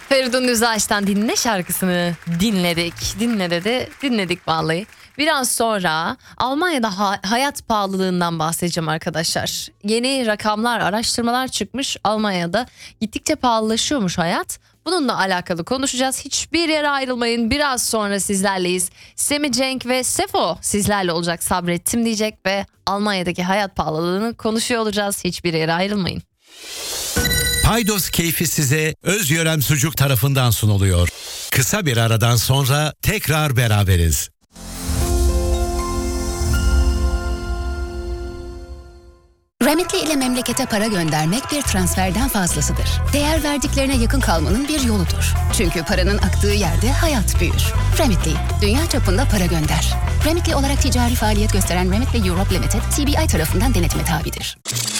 Feridun Düzağaç'tan Dinle şarkısını dinledik vallahi. Biraz sonra Almanya'da hayat pahalılığından bahsedeceğim arkadaşlar. Yeni rakamlar, araştırmalar çıkmış. Almanya'da gittikçe pahalılaşıyormuş hayat. Bununla alakalı konuşacağız. Hiçbir yere ayrılmayın. Biraz sonra sizlerleyiz. Semih Cenk ve Sefo sizlerle olacak. Sabrettim diyecek ve Almanya'daki hayat pahalılığını konuşuyor olacağız. Hiçbir yere ayrılmayın. Paydos keyfi size Özyörem Sucuk tarafından sunuluyor. Kısa bir aradan sonra tekrar beraberiz. Remitly ile memlekete para göndermek bir transferden fazlasıdır. Değer verdiklerine yakın kalmanın bir yoludur. Çünkü paranın aktığı yerde hayat büyür. Remitly, dünya çapında para gönder. Remitly olarak ticari faaliyet gösteren Remitly Europe Limited, CBI tarafından denetime tabidir.